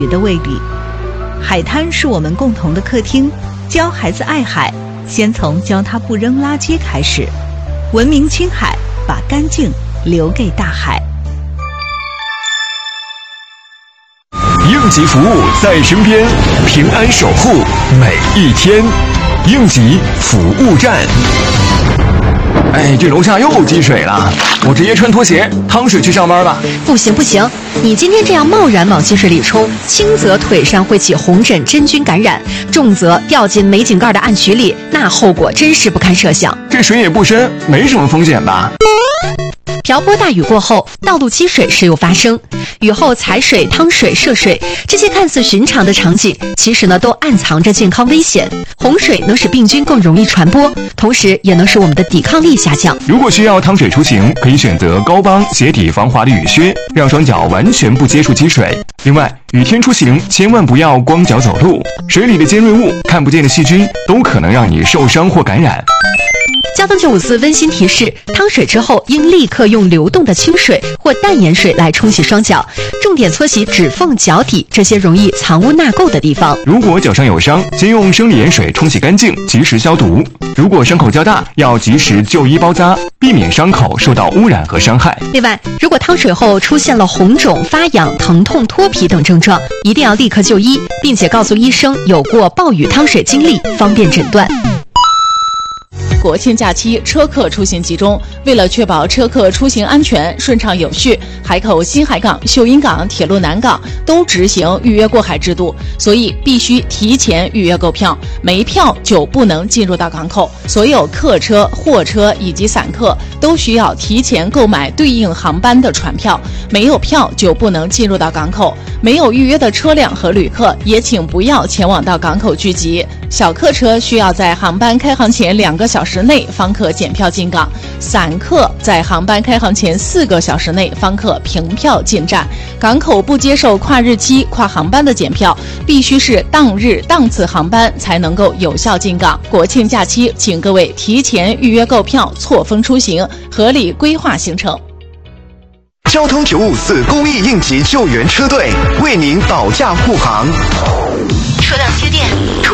的胃里。海滩是我们共同的客厅，教孩子爱海，先从教他不扔垃圾开始。文明青海，把干净留给大海。 应急服务在身边，平安守护每一天。应急服务站。哎，这楼下又积水了，我直接穿拖鞋趟水去上班吧。 不行不行，你今天这样贸然往积水里冲，轻则腿上会起红疹真菌感染，重则掉进煤井盖的暗渠里，那后果真是不堪设想。 这水也不深，没什么风险吧？ 瓢泼大雨过后，道路积水时有发生，雨后踩水、趟水、涉水，这些看似寻常的场景，其实呢都暗藏着健康危险。洪水能使病菌更容易传播，同时也能使我们的抵抗力下降。 如果需要趟水出行，可以选择高帮鞋底防滑的雨靴，让双脚完全不接触积水。另外，雨天出行千万不要光脚走路，水里的尖锐物、看不见的细菌都可能让你受伤或感染。 交通954温馨提示：趟水之后应立刻用流动的清水或淡盐水来冲洗双脚，重点搓洗指缝、脚底这些容易藏污纳垢的地方。 如果脚上有伤，先用生理盐水冲洗干净，及时消毒。如果伤口较大，要及时就医包扎，避免伤口受到污染和伤害。 另外，如果趟水后出现了红肿、发痒、疼痛、脱皮等症状，一定要立刻就医，并且告诉医生有过暴雨趟水经历，方便诊断。 国庆假期车客出行集中，为了确保车客出行安全顺畅有序，海口新海港、秀英港、铁路南港都执行预约过海制度，所以必须提前预约购票，没票就不能进入到港口。所有客车、货车以及散客都需要提前购买对应航班的船票，没有票就不能进入到港口。没有预约的车辆和旅客也请不要前往到港口聚集。小客车需要在航班开航前2个小时内方可检票进港，散客在航班开航前4个小时内方可凭票进站。港口不接受跨日期、跨航班的检票，必须是当日当次航班才能够有效进港。国庆假期，请各位提前预约购票，错峰出行，合理规划行程。 交通954公益应急救援车队为您保驾护航。 车辆接电。